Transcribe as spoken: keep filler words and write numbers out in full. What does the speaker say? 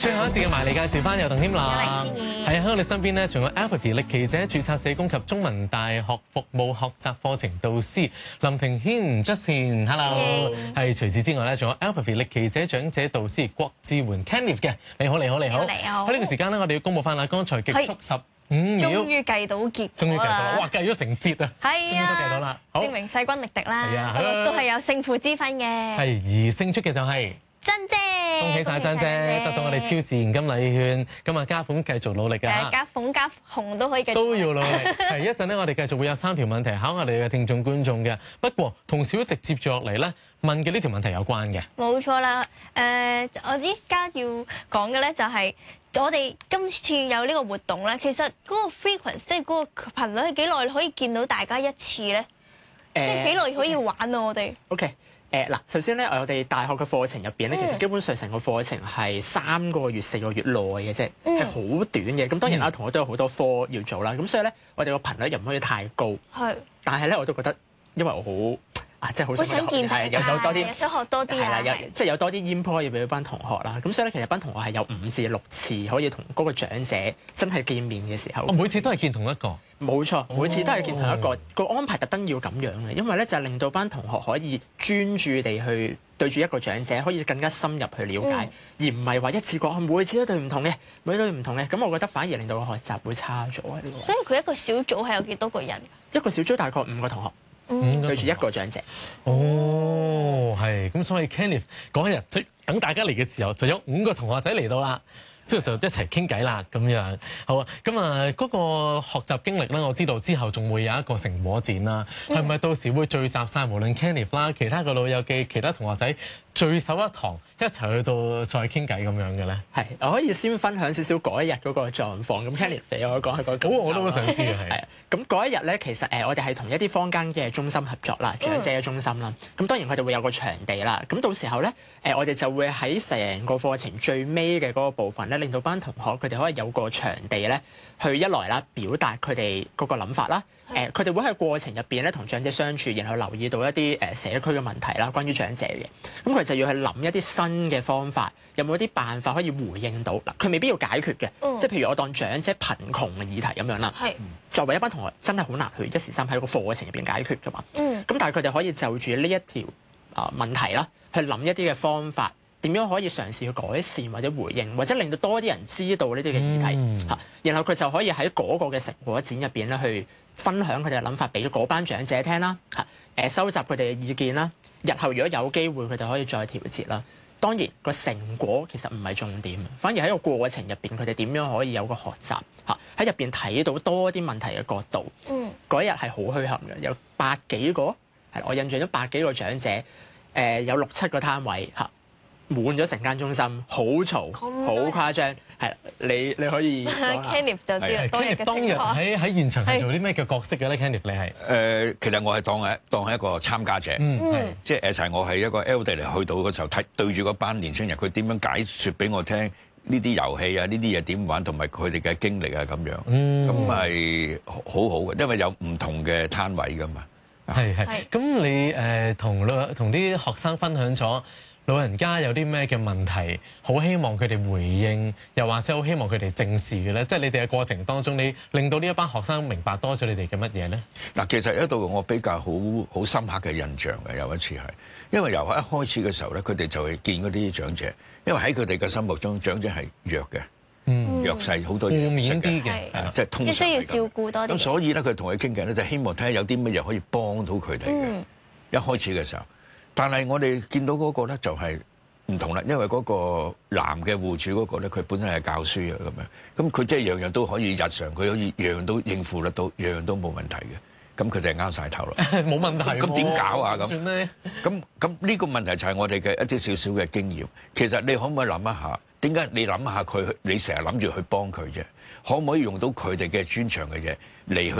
最後一節嘅埋嚟介紹翻有鄧添啦，係喺我哋身邊咧，仲有 Alphabet 歷奇者註冊社工及中文大學服務學習課程導師林庭軒 Justin，Hello， 係除此之外咧，仲有 Alphabet 歷奇者長者導師郭志媛 Kenneth 嘅，你好你好你好，喺呢個時間咧，我哋要公佈翻啦，剛才極速十五秒， 終於計到結終於計到果啦！ 哇，計咗成節啊， 係啊， 終於都計到啦，好證明勢均力敵啦， 係啊不過都係有勝負之分嘅。 係而勝出嘅就係、是。 珍姐， 恭喜晒珍姐，得到我哋超市現金禮券，今日家鳳繼續努力㗎嚇， 家鳳家紅都可以繼續都要努力。係一陣咧，我哋繼續會有三條問題考我哋嘅聽眾觀眾嘅，不過同小直接住落嚟咧問嘅呢條問題有關嘅。 冇錯啦，誒、呃，我依家要講嘅咧就係、是、我哋今次有呢個活動咧，其實嗰個 frequency 即係嗰個頻率係幾耐可以見到大家一次咧？即係幾耐可以玩啊？我哋 OK。誒嗱，首先咧，我哋大學嘅課程入邊咧，其實基本上成個課程係三個月、四個月內嘅啫，係好、嗯、短嘅。咁當然啦，同學都有好多科要做啦。咁所以咧，我哋個頻率又唔可以太高。係。但係咧，我都覺得，因為我好啊，即係好想見係有有多啲， 想學多啲啊， 係啦，有即係有多啲 input 可以俾班同學啦。咁所以咧，其實班同學係有五至六次可以同嗰個長者真係見面嘅時候。 我每次都係見同一個。 冇錯，每次都係見同一個，個安排特登要咁樣嘅，因為咧就係令到班同學可以專注地去對住一個長者，可以更加深入去了解，嗯、而唔係話一次過每次都對唔同嘅，每次都對唔同嘅，咁我覺得反而令到個學習會差咗呢個。 所以佢一個小組係有幾多個人？ 一個小組大概五個同學， 嗯、 對住一個長者。 哦，係，咁所以 Kenneth 嗰日即等大家嚟嘅時候，就有五個同學仔嚟到啦。之後就一齊傾偈啦，咁樣好啊！咁啊，嗰個學習經歷咧，我知道之後仲會有一個成果展啦。係咪、嗯、到時會聚集晒無論 Kenneth 啦、其他個老友記、其他同學仔聚首一堂，一齊去到再傾偈咁樣嘅咧？ 係，我可以先分享少少嗰一日嗰個狀況。咁 Kenneth 俾我講下個感受。 好，我都好想知啊，係。 係啊，咁嗰一日咧，其實誒我哋係同一啲坊間嘅中心合作啦，長者嘅中心啦。咁、嗯、當然佢哋會有個場地啦。咁到時候咧，誒我哋就會喺成個課程最尾嘅嗰個部分咧，令到班同學佢哋可以有個場地咧，去一來啦表達佢哋嗰個諗法啦。誒佢哋會喺過程入邊咧同長者相處，然後留意到一啲誒社區嘅問題啦，關於長者嘅。咁佢就要去諗一啲新嘅方法，有冇啲辦法可以回應到嗱？佢未必要解決嘅，嗯、即係譬如我當長者貧窮嘅議題咁樣啦。係是作為一班同學，真係好難去一時三刻喺個課程入邊解決㗎嘛。嗯。咁但係佢哋可以就住呢一條啊問題啦，去諗一啲嘅方法。點樣可以嘗試去改善或者回應，或者令到多啲人知道呢啲嘅議題嚇，嗯、然後佢就可以喺嗰個嘅成果展入邊咧，去分享佢哋嘅諗法俾嗰班長者聽啦嚇，誒收集佢哋嘅意見啦。日後如果有機會，佢哋可以再調節啦。當然個成果其實唔係重點，反而喺個過程入邊，佢哋點樣可以有個學習嚇，喺入邊睇到多啲問題嘅角度。嗯，嗰一日係好墟冚嘅，有百幾個係我印象咗百幾個長者，誒、呃、有六七個攤位嚇。滿咗成間中心，好嘈，好誇張，係你你可以 Kenneth 就知啦。 Kenneth 當日喺喺現場係做啲咩嘅角色嘅咧？Kenneth 你係誒，其實我係當係當係一個參加者， 嗯，係即係誒，我係一個 elder 嚟，去到嗰時候睇對住嗰班年青人，佢點樣解説俾我聽呢啲遊戲啊，呢啲嘢點玩，同埋佢哋嘅經歷啊咁樣，咁係好好嘅，因為有唔同嘅攤位噶嘛。 係係，咁你誒同同啲學生分享咗。老人家有啲咩嘅問題，好希望佢哋回應，又或者好希望佢哋正視嘅咧？即係你哋嘅過程當中，你令到呢一班學生明白多咗你哋嘅乜嘢咧？ 嗱，其實一度我比較好好深刻嘅印象嘅，有一次係，因為由一開始嘅時候咧，佢哋就係見嗰啲長者，因為喺佢哋嘅心目中，長者係弱嘅，嗯，弱勢好多負面啲嘅，即係通常係咁。即係需要照顧多啲。咁所以咧，佢同佢傾偈咧，就希望睇下有啲乜嘢可以幫到佢哋嘅。嗯、一開始嘅時候。但係我哋見到嗰個咧就係唔同啦，因為嗰個男嘅戶主嗰個咧，佢本身係教書啊咁樣，咁佢即係樣樣都可以日常，佢可以樣樣都應付得到，樣樣都冇問題嘅。咁佢哋係拗晒頭啦， 冇問題。 咁點搞啊？咁算咧？ 咁咁呢個問題就係我哋嘅一啲少少嘅經驗。其實你可唔可以諗一下，點解你諗下佢，你成日諗住去幫佢啫？可唔可以用到佢哋嘅專長嘅嘢嚟去？